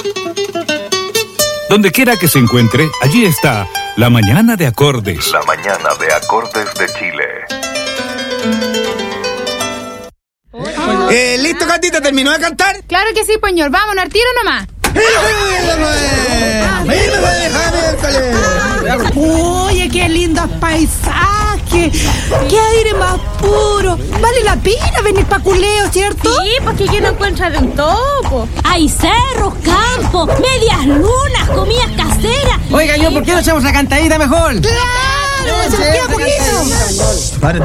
Donde quiera que se encuentre, allí está La Mañana de Acordes. La Mañana de Acordes de Chile. ¿Listo, Catita? ¿Terminó de cantar? Claro que sí, Poñol. Vámonos, al tiro nomás. Oye, qué lindos paisajes, qué aire más puro. Vale la pena venir pa' Culeo, ¿cierto? Sí, porque yo no encuentro de un topo. Hay cerros, campos, medias lunas, comidas caseras. Oiga, ¿por qué no echamos la cantadita mejor? ¡Claro! ¡Se nos queda poquito!